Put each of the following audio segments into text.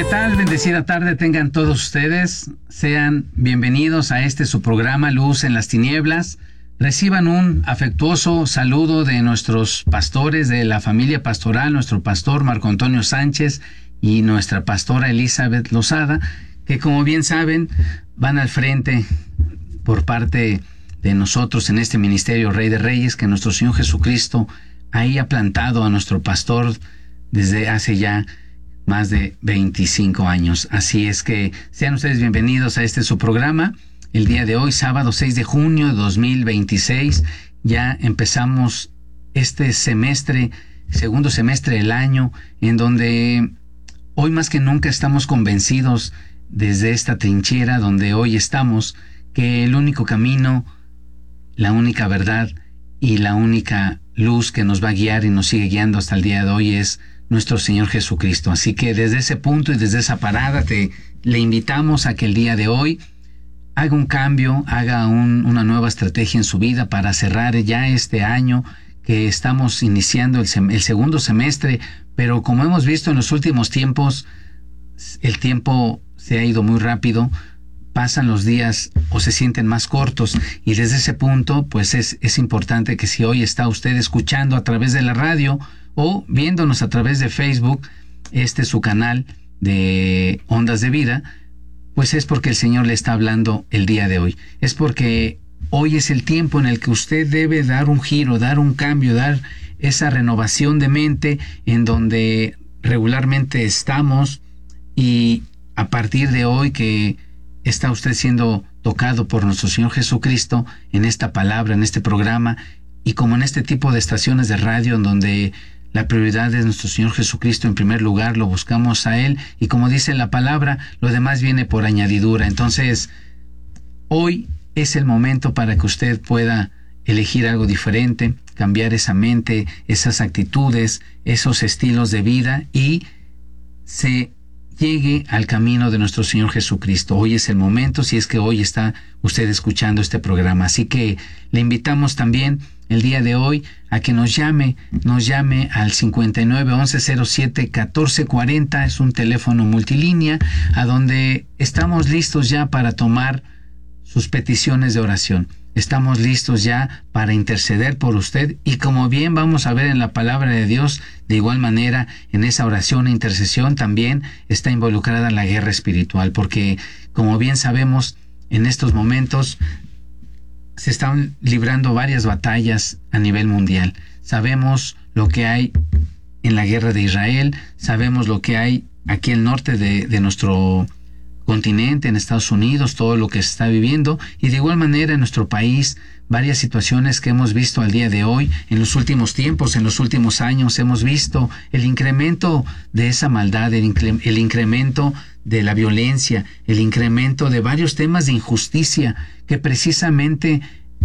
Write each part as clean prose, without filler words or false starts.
tal? Bendecida tarde tengan todos ustedes. Sean bienvenidos a su programa Luz en las Tinieblas. Reciban un afectuoso saludo de nuestros pastores de la familia pastoral, nuestro pastor Marco Antonio Sánchez y nuestra pastora Elizabeth Lozada, que como bien saben van al frente por parte de nosotros en este ministerio Rey de Reyes, que nuestro Señor Jesucristo ahí ha plantado a nuestro pastor desde hace ya más de 25 años. Así es que sean ustedes bienvenidos a su programa. El día de hoy, sábado 6 de junio de 2026, ya empezamos este semestre, segundo semestre del año, en donde hoy más que nunca estamos convencidos desde esta trinchera donde hoy estamos, que el único camino, la única verdad y la única luz que nos va a guiar y nos sigue guiando hasta el día de hoy es nuestro Señor Jesucristo. Así que desde ese punto y desde esa parada le invitamos a que el día de hoy haga un cambio, haga una nueva estrategia en su vida para cerrar ya este año que estamos iniciando el segundo semestre, pero como hemos visto en los últimos tiempos, el tiempo se ha ido muy rápido, pasan los días o se sienten más cortos, y desde ese punto pues es importante que si hoy está usted escuchando a través de la radio o viéndonos a través de Facebook, su canal de Ondas de Vida, pues es porque el Señor le está hablando el día de hoy. Es porque hoy es el tiempo en el que usted debe dar un giro, dar un cambio, dar esa renovación de mente en donde regularmente estamos, y a partir de hoy que está usted siendo tocado por nuestro Señor Jesucristo en esta palabra, en este programa, y como en este tipo de estaciones de radio en donde la prioridad es nuestro Señor Jesucristo en primer lugar, lo buscamos a Él, y como dice la palabra, lo demás viene por añadidura. Entonces, hoy es el momento para que usted pueda elegir algo diferente, cambiar esa mente, esas actitudes, esos estilos de vida, y se llegue al camino de nuestro Señor Jesucristo. Hoy es el momento, si es que hoy está usted escuchando este programa. Así que le invitamos también el día de hoy a que nos llame al 59 11 07 14 40, es un teléfono multilínea a donde estamos listos ya para tomar sus peticiones de oración. Estamos listos ya para interceder por usted, y como bien vamos a ver en la palabra de Dios, de igual manera en esa oración e intercesión también está involucrada la guerra espiritual, porque como bien sabemos en estos momentos se están librando varias batallas a nivel mundial. Sabemos lo que hay en la guerra de Israel, sabemos lo que hay aquí al norte de nuestro continente, en Estados Unidos, todo lo que se está viviendo, y de igual manera en nuestro país, varias situaciones que hemos visto al día de hoy, en los últimos tiempos, en los últimos años, hemos visto el incremento de esa maldad, el incremento de la violencia, el incremento de varios temas de injusticia que precisamente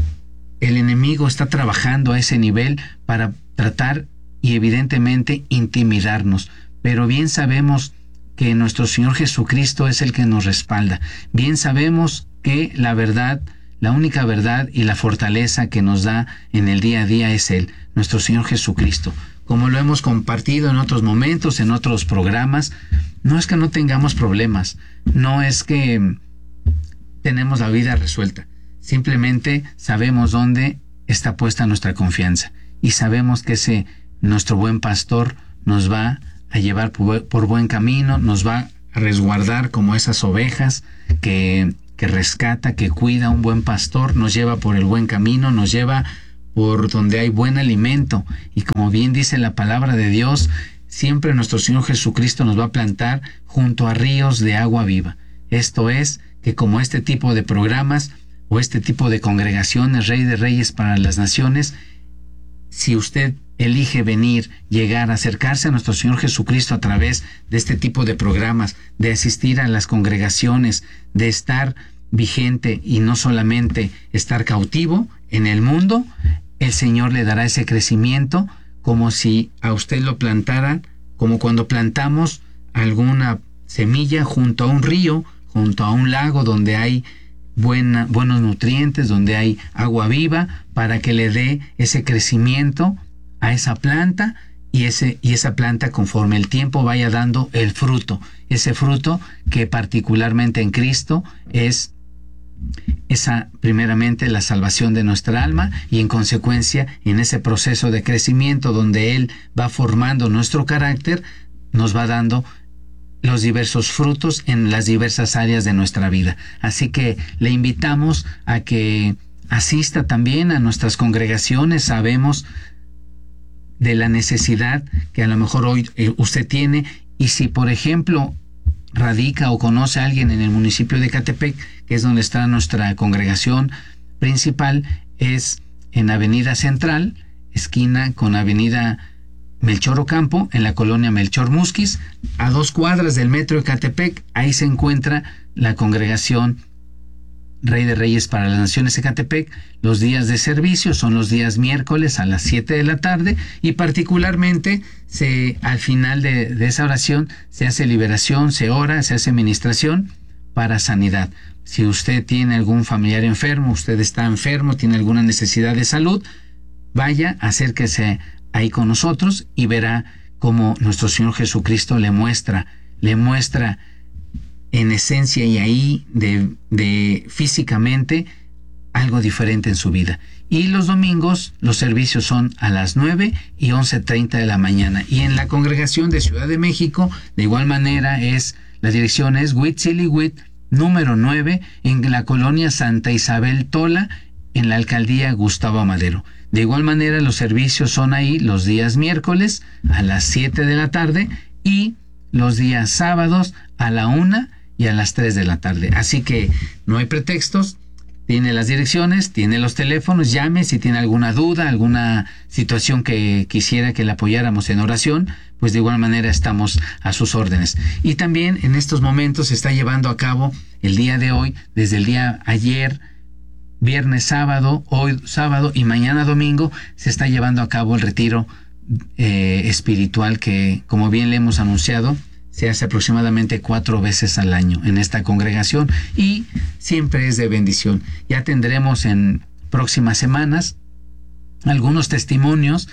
el enemigo está trabajando a ese nivel para tratar y evidentemente intimidarnos. Pero bien sabemos que nuestro Señor Jesucristo es el que nos respalda. Bien sabemos que la verdad, la única verdad y la fortaleza que nos da en el día a día es Él, nuestro Señor Jesucristo. Como lo hemos compartido en otros momentos, en otros programas, no es que no tengamos problemas, no es que tenemos la vida resuelta. Simplemente sabemos dónde está puesta nuestra confianza, y sabemos que nuestro buen pastor nos va a llevar por buen camino, nos va a resguardar como esas ovejas que rescata, que cuida un buen pastor, nos lleva por el buen camino, nos lleva por donde hay buen alimento, y como bien dice la palabra de Dios, siempre nuestro Señor Jesucristo nos va a plantar junto a ríos de agua viva. Esto es, que como este tipo de programas o este tipo de congregaciones Rey de Reyes para las Naciones, si usted elige venir, llegar, acercarse a nuestro Señor Jesucristo a través de este tipo de programas, de asistir a las congregaciones, de estar vigente y no solamente estar cautivo en el mundo, el Señor le dará ese crecimiento como si a usted lo plantaran, como cuando plantamos alguna semilla junto a un río, junto a un lago donde hay buenos nutrientes, donde hay agua viva, para que le dé ese crecimiento a esa planta y esa planta, conforme el tiempo vaya dando el fruto, ese fruto que particularmente en Cristo es esa, primeramente, la salvación de nuestra alma, y en consecuencia, en ese proceso de crecimiento donde Él va formando nuestro carácter, nos va dando los diversos frutos en las diversas áreas de nuestra vida. Así que le invitamos a que asista también a nuestras congregaciones. Sabemos de la necesidad que a lo mejor hoy usted tiene, y si por ejemplo radica o conoce a alguien en el municipio de Ecatepec, que es donde está nuestra congregación principal, es en Avenida Central, esquina con Avenida Melchor Ocampo, en la colonia Melchor Musquiz, a 2 cuadras del metro Ecatepec. Ahí se encuentra la congregación Rey de Reyes para las Naciones Ecatepec. Los días de servicio son los días miércoles a las 7 de la tarde, y particularmente al final de esa oración se hace liberación, se ora, se hace ministración para sanidad. Si usted tiene algún familiar enfermo, usted está enfermo, tiene alguna necesidad de salud, vaya, acérquese ahí con nosotros y verá cómo nuestro Señor Jesucristo le muestra en esencia y ahí de físicamente algo diferente en su vida. Y los domingos los servicios son a las 9 y 11:30 de la mañana. Y en la congregación de Ciudad de México, de igual manera, la dirección es Huitzilihuit, número 9, en la colonia Santa Isabel Tola, en la alcaldía Gustavo Madero. De igual manera, los servicios son ahí los días miércoles a las 7 de la tarde y los días sábados a la 1 y a las 3 de la tarde. Así que no hay pretextos, tiene las direcciones, tiene los teléfonos, llame si tiene alguna duda, alguna situación que quisiera que le apoyáramos en oración, pues de igual manera estamos a sus órdenes. Y también en estos momentos se está llevando a cabo el día de hoy, desde el día ayer, viernes, sábado, hoy sábado y mañana domingo, se está llevando a cabo el retiro espiritual que, como bien le hemos anunciado, se hace aproximadamente 4 veces al año en esta congregación y siempre es de bendición. Ya tendremos en próximas semanas algunos testimonios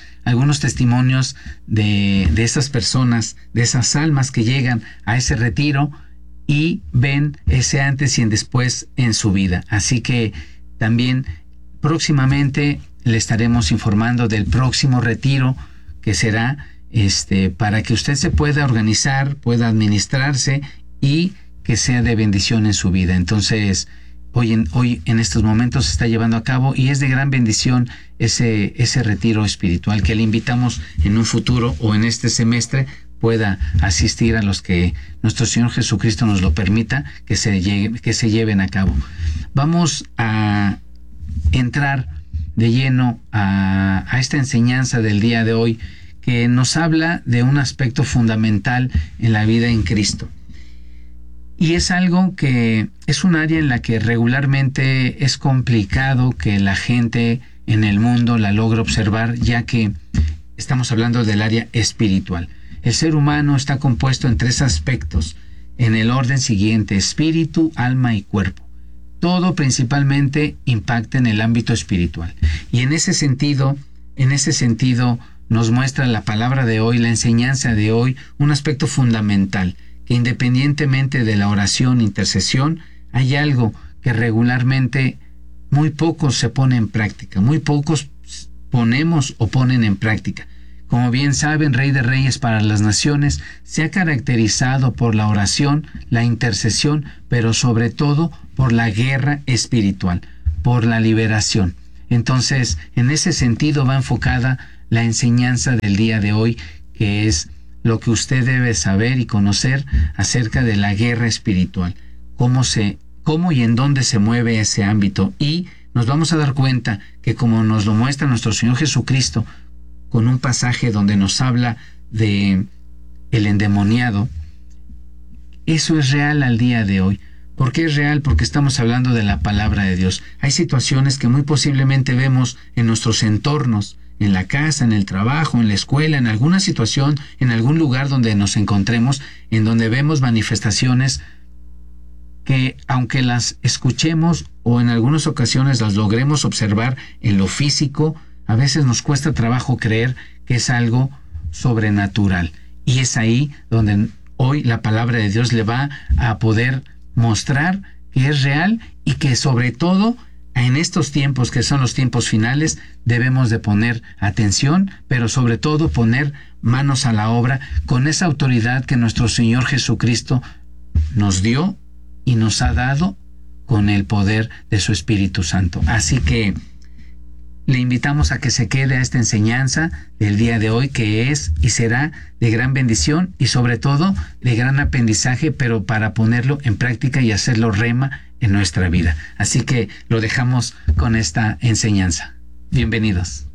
de esas personas, de esas almas que llegan a ese retiro y ven ese antes y en después en su vida. Así que también próximamente le estaremos informando del próximo retiro que será para que usted se pueda organizar, pueda administrarse y que sea de bendición en su vida. Entonces, hoy en estos momentos se está llevando a cabo y es de gran bendición ese retiro espiritual que le invitamos en un futuro o en este semestre pueda asistir a los que nuestro Señor Jesucristo nos lo permita que se lleven a cabo. Vamos a entrar de lleno a esta enseñanza del día de hoy, que nos habla de un aspecto fundamental en la vida en Cristo. Y es algo que es un área en la que regularmente es complicado que la gente en el mundo la logre observar, ya que estamos hablando del área espiritual. El ser humano está compuesto en 3 aspectos, en el orden siguiente: espíritu, alma y cuerpo. Todo principalmente impacta en el ámbito espiritual. Y en ese sentido nos muestra la palabra de hoy, la enseñanza de hoy, un aspecto fundamental, que independientemente de la oración, intercesión, hay algo que regularmente muy pocos se pone en práctica, muy pocos ponemos o ponen en práctica. Como bien saben, Rey de Reyes para las Naciones se ha caracterizado por la oración, la intercesión, pero sobre todo por la guerra espiritual, por la liberación. Entonces, en ese sentido va enfocada la enseñanza del día de hoy, que es lo que usted debe saber y conocer acerca de la guerra espiritual, cómo y en dónde se mueve ese ámbito. Y nos vamos a dar cuenta que, como nos lo muestra nuestro Señor Jesucristo, con un pasaje donde nos habla de el endemoniado, eso es real al día de hoy. ¿Por qué es real? Porque estamos hablando de la palabra de Dios. Hay situaciones que muy posiblemente vemos en nuestros entornos, en la casa, en el trabajo, en la escuela, en alguna situación, en algún lugar donde nos encontremos, en donde vemos manifestaciones que, aunque las escuchemos o en algunas ocasiones las logremos observar en lo físico, a veces nos cuesta trabajo creer que es algo sobrenatural. Y es ahí donde hoy la palabra de Dios le va a poder mostrar que es real y que sobre todo en estos tiempos que son los tiempos finales debemos de poner atención, pero sobre todo poner manos a la obra con esa autoridad que nuestro Señor Jesucristo nos dio y nos ha dado con el poder de su Espíritu Santo. Así que le invitamos a que se quede a esta enseñanza del día de hoy, que es y será de gran bendición y sobre todo de gran aprendizaje, pero para ponerlo en práctica y hacerlo rema en nuestra vida. Así que lo dejamos con esta enseñanza. Bienvenidos.